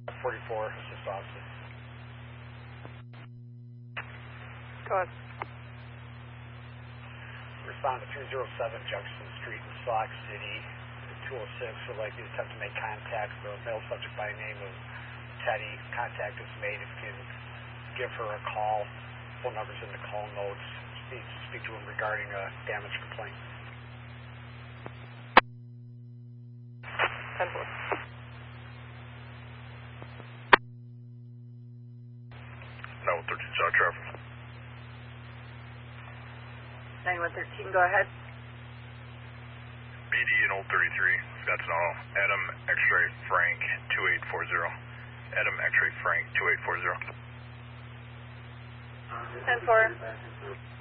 44, assist officer. Go ahead. Respond to 207 Jefferson Street in Sauk City, 206 would like you to attempt to make contact. The male subject by the name of Teddy. Contact is made. If you can give her a call, phone number's in the call notes. Speak to him regarding a damage complaint. 10-4. No, 13 South traffic. 9113, go ahead. BD and Old 33, Scottsdale. Adam X-ray Frank 2840. Adam X-ray Frank 2840. 10-4.